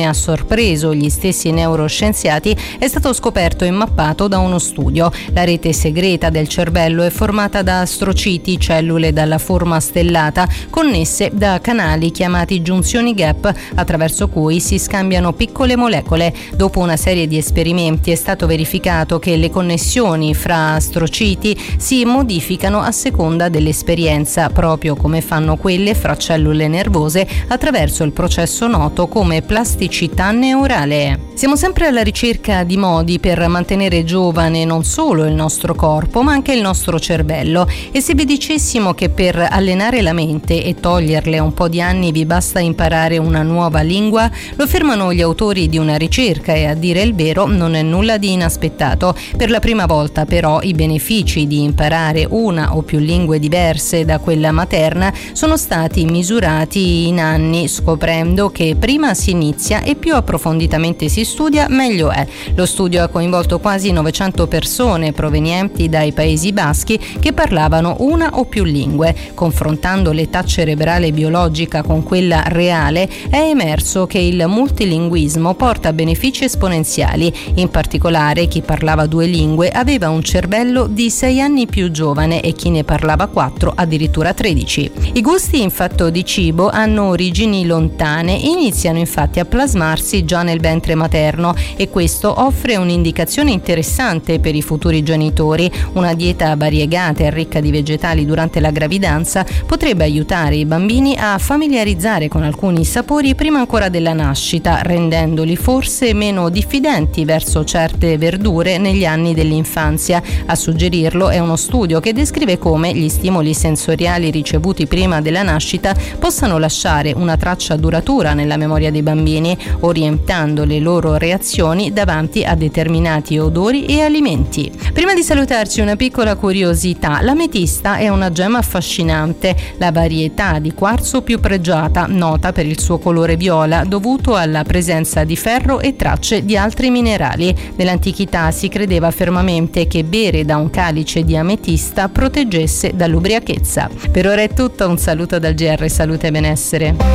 situazione ha sorpreso gli stessi neuroscienziati è stato scoperto e mappato da uno studio. La rete segreta del cervello è formata da astrociti, cellule dalla forma stellata, connesse da canali chiamati giunzioni gap, attraverso cui si scambiano piccole molecole. Dopo una serie di esperimenti è stato verificato che le connessioni fra astrociti si modificano a seconda dell'esperienza, proprio come fanno quelle fra cellule nervose attraverso il processo noto come plasticità neurale. Siamo sempre alla ricerca di modi per mantenere giovane non solo il nostro corpo, ma anche il nostro cervello. E se vi dicessimo che per allenare la mente e toglierle un po' di anni vi basta imparare una nuova lingua? Lo affermano gli autori di una ricerca e, a dire il vero, non è nulla di inaspettato. Per la prima volta però i benefici di imparare una o più lingue diverse da quella materna sono stati misurati in anni, scoprendo che prima si inizia e più approfonditamente si studia, meglio è. Lo studio ha coinvolto quasi 900 persone provenienti dai Paesi Baschi che parlavano una o più lingue. Confrontando l'età cerebrale biologica con quella reale, è emerso che il multilinguismo porta benefici esponenziali. In particolare, chi parlava 2 lingue aveva un cervello di 6 anni più giovane e chi ne parlava 4 addirittura 13. I gusti in fatto di cibo hanno origini lontane, iniziano infatti a plasmarsi già nel ventre materno e questo offre un'indicazione interessante per i futuri genitori. Una dieta variegata e ricca di vegetali durante la gravidanza potrebbe aiutare i bambini a familiarizzare con alcuni sapori prima ancora della nascita, rendendoli forse meno diffidenti verso certe verdure negli anni dell'infanzia. A suggerirlo è uno studio che descrive come gli stimoli sensoriali ricevuti prima della nascita possano lasciare una traccia duratura nella memoria dei bambini, orientando le loro reazioni davanti a determinati odori e alimenti. Prima di salutarci, una piccola curiosità: l'ametista è una gemma affascinante, la varietà di quarzo più pregiata, nota per il suo colore viola dovuto alla presenza di ferro e tracce di altri minerali. Nell'antichità si credeva fermamente che bere da un calice di ametista proteggesse dall'ubriachezza. Per ora è tutto, un saluto dal GR Salute e Benessere.